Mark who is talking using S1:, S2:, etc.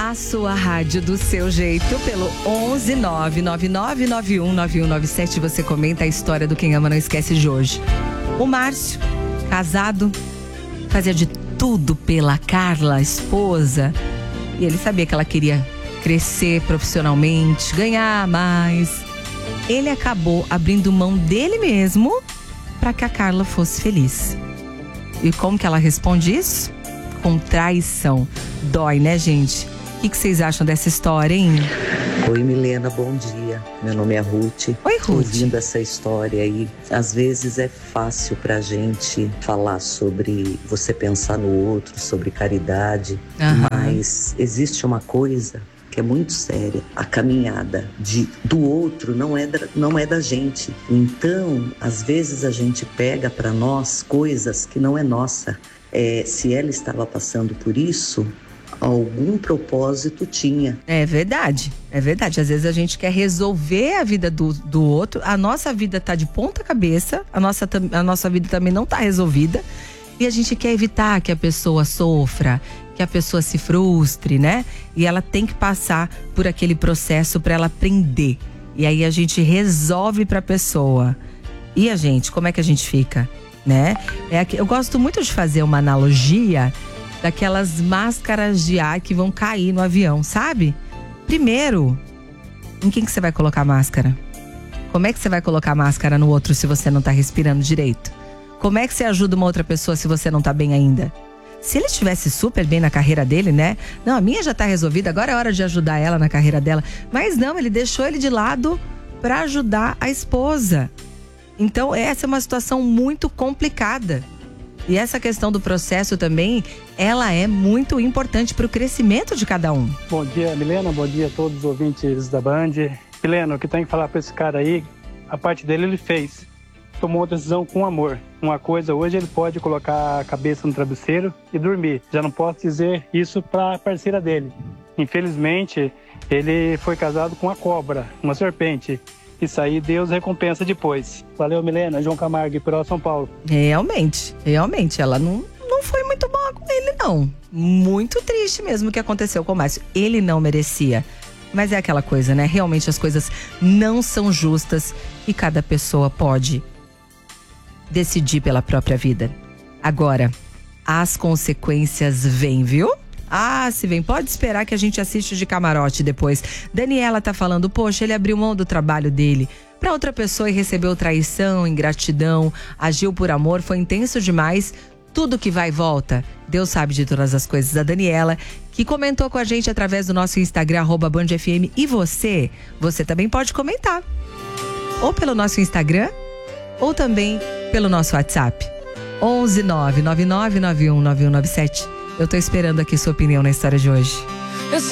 S1: A sua rádio do seu jeito, pelo 11999919197. Você comenta a história do Quem Ama Não Esquece de hoje. O Márcio, casado, fazia de tudo pela Carla, esposa. E ele sabia que ela queria crescer profissionalmente, ganhar mais. Ele acabou abrindo mão dele mesmo para que a Carla fosse feliz. E como que ela responde isso? Com traição. Dói, né, gente? O que vocês acham dessa história, hein?
S2: Oi, Milena, bom dia. Meu nome é Ruth.
S1: Oi, Ruth.
S2: Ouvindo essa história aí, às vezes é fácil pra gente falar sobre você pensar no outro, sobre caridade, mas existe uma coisa que é muito séria. A caminhada do outro não é da gente. Então, às vezes a gente pega pra nós coisas que não é nossa. Se ela estava passando por isso, algum propósito tinha.
S1: É verdade. Às vezes a gente quer resolver a vida do outro. A nossa vida tá de ponta cabeça, a nossa vida também não tá resolvida. E a gente quer evitar que a pessoa sofra, que a pessoa se frustre, né? E ela tem que passar por aquele processo para ela aprender. E aí a gente resolve pra pessoa. E a gente, como é que a gente fica, né? Eu gosto muito de fazer uma analogia daquelas máscaras de ar que vão cair no avião, sabe? Primeiro, em quem que você vai colocar a máscara? Como é que você vai colocar a máscara no outro se você não tá respirando direito? Como é que você ajuda uma outra pessoa se você não tá bem ainda? Se ele estivesse super bem na carreira dele, né? Não, a minha já tá resolvida, agora é hora de ajudar ela na carreira dela. Mas não, ele deixou ele de lado pra ajudar a esposa. Então, essa é uma situação muito complicada. E essa questão do processo também, ela é muito importante para o crescimento de cada um.
S3: Bom dia, Milena. Bom dia a todos os ouvintes da Band. Milena, o que tem que falar para esse cara aí, a parte dele ele fez. Tomou uma decisão com amor. Uma coisa, hoje ele pode colocar a cabeça no travesseiro e dormir. Já não posso dizer isso para a parceira dele. Infelizmente, ele foi casado com uma cobra, uma serpente. Isso aí Deus recompensa depois. Valeu, Milena. João Camargo, Piró, São Paulo.
S1: Realmente, ela não foi muito boa com ele, não. Muito triste mesmo o que aconteceu com o Márcio. Ele não merecia. Mas é aquela coisa, né? Realmente as coisas não são justas e cada pessoa pode decidir pela própria vida. Agora, as consequências vêm, viu? Se vem, pode esperar que a gente assiste de camarote depois. Daniela tá falando, poxa, ele abriu mão do trabalho dele pra outra pessoa e recebeu traição, ingratidão, agiu por amor, foi intenso demais. Tudo que vai e volta, Deus sabe de todas as coisas. A Daniela, que comentou com a gente através do nosso Instagram, @BandFM. E você também pode comentar. Ou pelo nosso Instagram, ou também pelo nosso WhatsApp. 11999919197. Eu tô esperando aqui sua opinião na história de hoje.